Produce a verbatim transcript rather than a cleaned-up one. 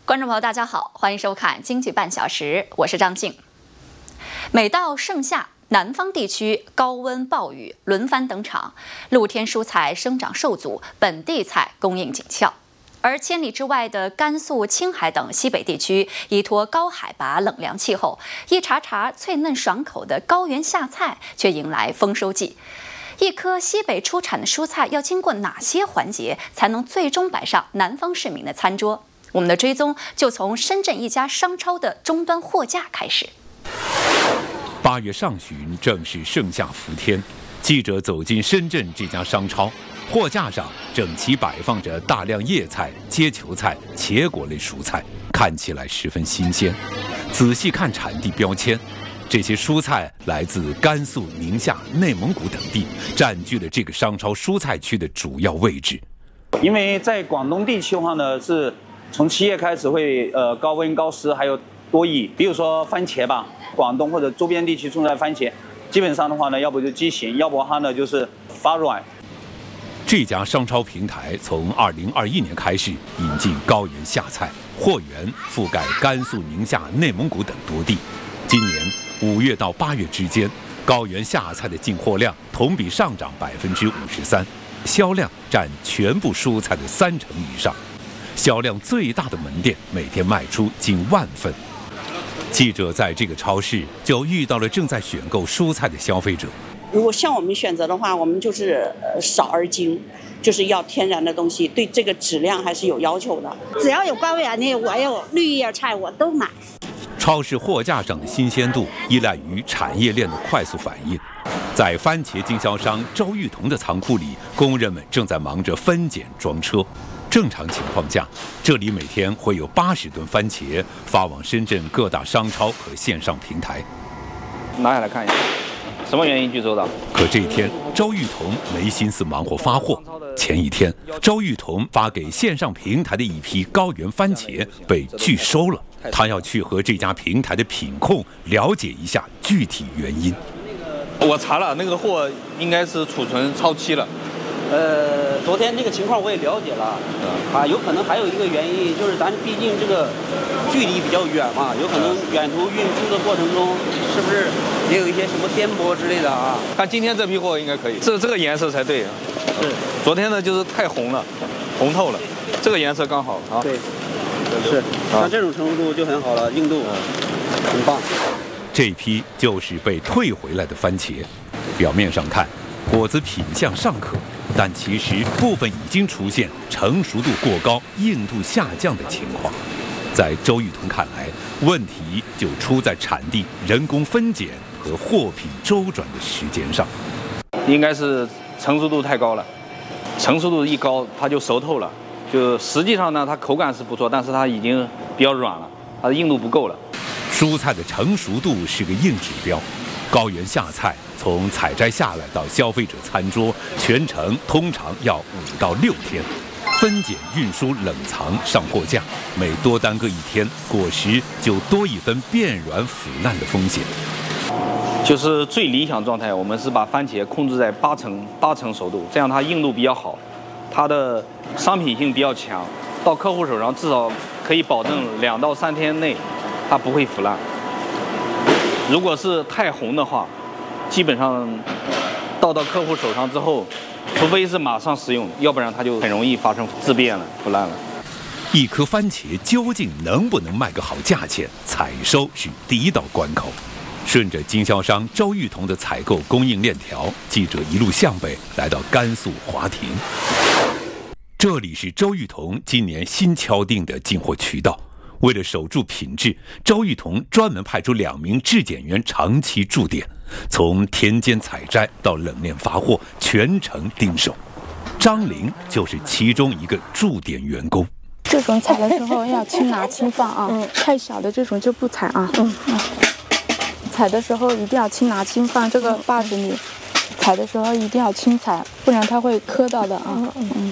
观众朋友，大家好，欢迎收看经济半小时，我是张静。每到盛夏，南方地区高温暴雨轮番登场，露天蔬菜生长受阻，本地菜供应紧俏。而千里之外的甘肃、青海等西北地区，依托高海拔、冷凉气候，一茬茬脆嫩爽口的高原夏菜却迎来丰收季。一颗西北出产的蔬菜要经过哪些环节，才能最终摆上南方市民的餐桌？我们的追踪就从深圳一家商超的终端货架开始。 八月上旬，正是盛夏伏天，记者走进深圳这家商超，货架上整齐摆放着大量叶菜、接球菜、茄果类蔬菜，看起来十分新鲜。仔细看产地标签，这些蔬菜来自甘肃、宁夏、内蒙古等地，占据了这个商超蔬菜区的主要位置。 因为在广东地区的话呢，是从七月开始会呃高温高湿，还有多雨。比如说番茄吧，广东或者周边地区种植番茄，基本上的话呢，要不就畸形，要不它呢就是发软。 这家商超平台从二零二一年开始引进高原夏菜，货源覆盖甘肃、宁夏、内蒙古等多地。今年五月到八月之间，高原夏菜的进货量同比上涨百分之五十三，销量占全部蔬菜的三成以上。销量最大的门店每天卖出近万份。记者在这个超市就遇到了正在选购蔬菜的消费者。 如果像我们选择的话，我们就是少而精，就是要天然的东西，对这个质量还是有要求的。 只要有高原的，我有绿叶菜，我都买。 超市货架上的新鲜度依赖于产业链的快速反应。在番茄经销商周玉彤的仓库里，工人们正在忙着分拣装车。正常情况下，这里每天会有八十吨番茄发往深圳各大商超和线上平台。 拿下来看一下，什么原因拒收的？ 可这一天，周玉彤没心思忙活发货。前一天，周玉彤发给线上平台的一批高原番茄被拒收了，他要去和这家平台的品控了解一下具体原因。 我查了，那个货应该是储存超期了。 呃，昨天这个情况我也了解了，啊，有可能还有一个原因就是咱毕竟这个距离比较远嘛，有可能远途运输的过程中，是不是也有一些什么颠簸之类的啊？ 看今天这批货应该可以，这这个颜色才对啊。是，昨天呢就是太红了，红透了，这个颜色刚好啊。 对，是，像这种程度就很好了，硬度很棒。 这批就是被退回来的番茄，表面上看果子品相尚可，但其实部分已经出现成熟度过高、硬度下降的情况。在周玉彤看来，问题就出在产地人工分拣和货品周转的时间上。 应该是成熟度太高了，成熟度一高它就熟透了，就实际上呢它口感是不错，但是它已经比较软了，它的硬度不够了。 蔬菜的成熟度是个硬指标，高原夏菜从采摘下来到消费者餐桌，全程通常要五到六天。分拣、运输、冷藏、上货架，每多耽搁一天，果实就多一分变软腐烂的风险。 就是最理想状态，我们是把番茄控制在八成八成熟度，这样它硬度比较好，它的商品性比较强，到客户手上至少可以保证两到三天内它不会腐烂。如果是太红的话，基本上到到客户手上之后，除非是马上食用，要不然它就很容易发生质变了、腐烂了。 一颗番茄究竟能不能卖个好价钱，采收是第一道关口。顺着经销商周玉彤的采购供应链条，记者一路向北来到甘肃华亭。这里是周玉彤今年新敲定的进货渠道。为了守住品质，周玉彤专门派出两名质检员长期驻点，从田间采摘到冷链发货，全程盯手。张玲就是其中一个驻点员工。 这种采的时候要轻拿轻放啊，嗯、太小的这种就不采啊。嗯嗯、采的时候一定要轻拿轻放，这个把子里采的时候一定要轻采，不然它会磕到的啊。嗯嗯